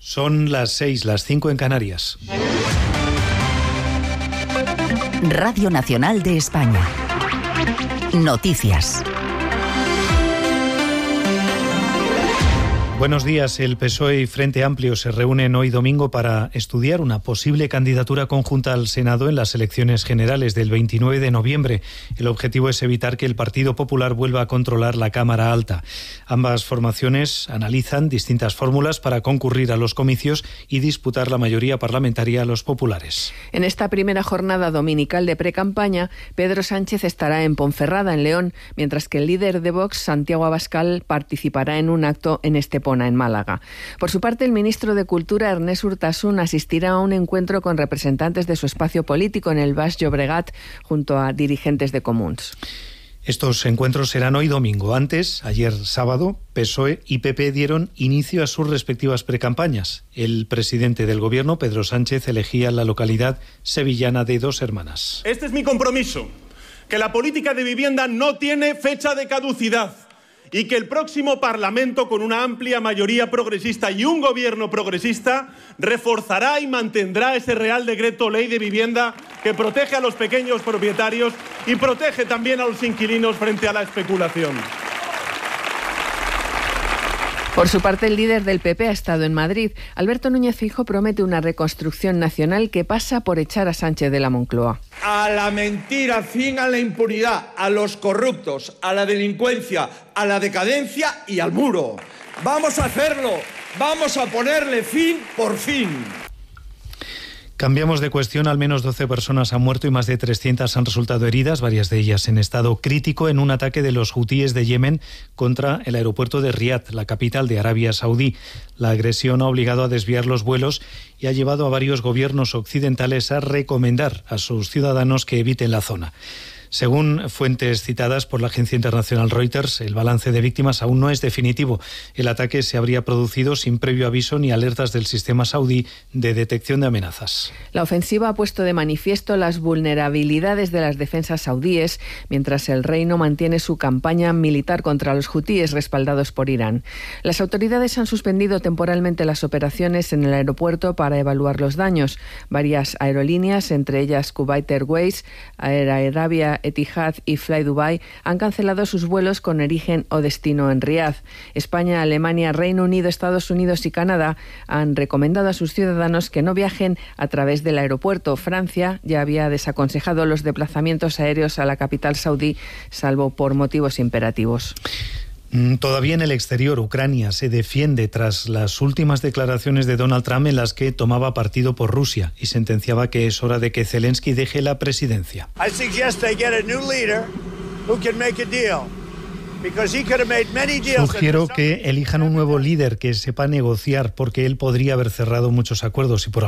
Son las 6, las 5 en Canarias. Radio Nacional de España. Noticias. Buenos días. El PSOE y Frente Amplio se reúnen hoy domingo para estudiar una posible candidatura conjunta al Senado en las elecciones generales del 29 de noviembre. El objetivo es evitar que el Partido Popular vuelva a controlar la Cámara Alta. Ambas formaciones analizan distintas fórmulas para concurrir a los comicios y disputar la mayoría parlamentaria a los populares. En esta primera jornada dominical de precampaña, Pedro Sánchez estará en Ponferrada, en León, mientras que el líder de Vox, Santiago Abascal, participará en un acto en Estepona, en Málaga. Por su parte, el ministro de Cultura, Ernest Urtasun, asistirá a un encuentro con representantes de su espacio político en el Baix Llobregat, junto a dirigentes de Comuns. Estos encuentros serán hoy domingo. Antes, ayer sábado, PSOE y PP dieron inicio a sus respectivas precampañas. El presidente del Gobierno, Pedro Sánchez, elegía la localidad sevillana de Dos Hermanas. Este es mi compromiso, que la política de vivienda no tiene fecha de caducidad y que el próximo Parlamento, con una amplia mayoría progresista y un gobierno progresista, reforzará y mantendrá ese Real Decreto Ley de Vivienda que protege a los pequeños propietarios y protege también a los inquilinos frente a la especulación. Por su parte, el líder del PP ha estado en Madrid. Alberto Núñez Feijóo promete una reconstrucción nacional que pasa por echar a Sánchez de la Moncloa. A la mentira, fin a la impunidad, a los corruptos, a la delincuencia, a la decadencia y al muro. Vamos a hacerlo, vamos a ponerle fin por fin. Cambiamos de cuestión. Al menos 12 personas han muerto y más de 300 han resultado heridas, varias de ellas en estado crítico, en un ataque de los hutíes de Yemen contra el aeropuerto de Riad, la capital de Arabia Saudí. La agresión ha obligado a desviar los vuelos y ha llevado a varios gobiernos occidentales a recomendar a sus ciudadanos que eviten la zona. Según fuentes citadas por la agencia internacional Reuters, el balance de víctimas aún no es definitivo. El ataque se habría producido sin previo aviso ni alertas del sistema saudí de detección de amenazas. La ofensiva ha puesto de manifiesto las vulnerabilidades de las defensas saudíes, mientras el reino mantiene su campaña militar contra los hutíes respaldados por Irán. Las autoridades han suspendido temporalmente las operaciones en el aeropuerto para evaluar los daños. Varias aerolíneas, entre ellas Kuwait Airways, Air Arabia, Etihad y Fly Dubai, han cancelado sus vuelos con origen o destino en Riad. España, Alemania, Reino Unido, Estados Unidos y Canadá han recomendado a sus ciudadanos que no viajen a través del aeropuerto. Francia ya había desaconsejado los desplazamientos aéreos a la capital saudí, salvo por motivos imperativos. Todavía en el exterior, Ucrania se defiende tras las últimas declaraciones de Donald Trump en las que tomaba partido por Rusia y sentenciaba que es hora de que Zelensky deje la presidencia. Sugiero que elijan un nuevo líder que sepa negociar, porque él podría haber cerrado muchos acuerdos y por